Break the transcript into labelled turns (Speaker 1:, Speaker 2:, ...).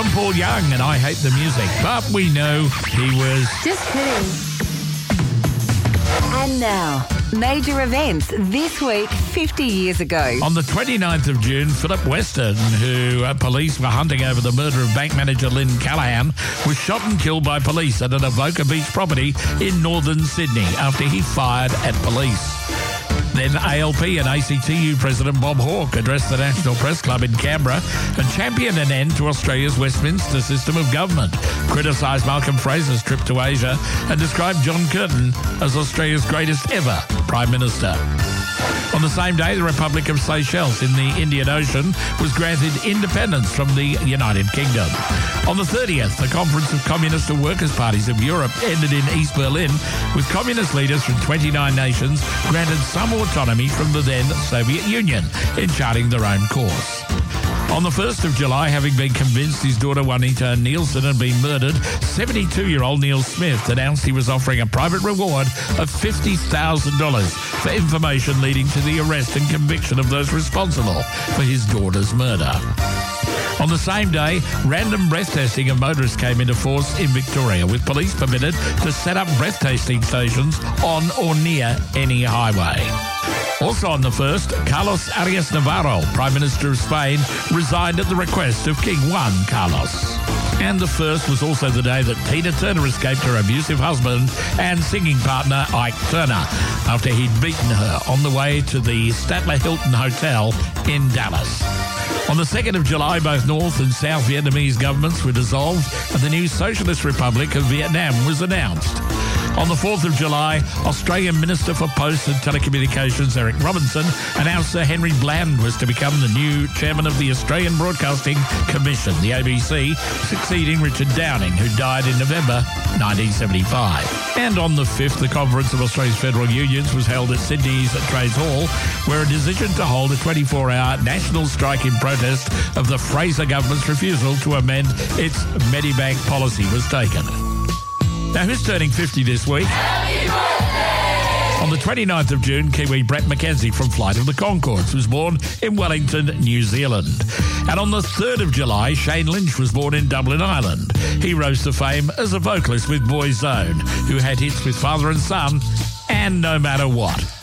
Speaker 1: John Paul Young and I Hate the Music. But we know he was...
Speaker 2: Just kidding. And now, major events this week 50 years ago.
Speaker 1: On the 29th of June, Philip Weston, who police were hunting over the murder of bank manager Lynn Callahan, was shot and killed by police at an Avoca Beach property in northern Sydney after he fired at police. Then ALP and ACTU President Bob Hawke addressed the National Press Club in Canberra and championed an end to Australia's Westminster system of government, criticised Malcolm Fraser's trip to Asia and described John Curtin as Australia's greatest ever Prime Minister. On the same day, the Republic of Seychelles in the Indian Ocean was granted independence from the United Kingdom. On the 30th, the Conference of Communist and Workers' Parties of Europe ended in East Berlin, with communist leaders from 29 nations granted some autonomy from the then Soviet Union in charting their own course. On the 1st of July, having been convinced his daughter Juanita Nielsen had been murdered, 72-year-old Neil Smith announced he was offering a private reward of $50,000 for information leading to the arrest and conviction of those responsible for his daughter's murder. On the same day, random breath testing of motorists came into force in Victoria, with police permitted to set up breath tasting stations on or near any highway. Also on the 1st, Carlos Arias Navarro, Prime Minister of Spain, resigned at the request of King Juan Carlos. And the 1st was also the day that Tina Turner escaped her abusive husband and singing partner Ike Turner after he'd beaten her on the way to the Statler Hilton Hotel in Dallas. On the 2nd of July, both North and South Vietnamese governments were dissolved and the new Socialist Republic of Vietnam was announced. On the 4th of July, Australian Minister for Posts and Telecommunications Eric Robinson announced Sir Henry Bland was to become the new chairman of the Australian Broadcasting Commission, the ABC, succeeding Richard Downing, who died in November 1975. And on the 5th, the Conference of Australia's Federal Unions was held at Sydney's Trades Hall, where a decision to hold a 24-hour national strike in protest of the Fraser government's refusal to amend its Medibank policy was taken. Now, who's turning 50 this week?
Speaker 3: Happy birthday!
Speaker 1: On the 29th of June, Kiwi Brett McKenzie from Flight of the Conchords was born in Wellington, New Zealand. And on the 3rd of July, Shane Lynch was born in Dublin, Ireland. He rose to fame as a vocalist with Boyzone, who had hits with Father and Son and No Matter What.